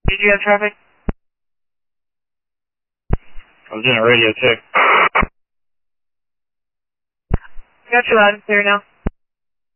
Did you have traffic? I was doing a radio check. Got you loud and clear now.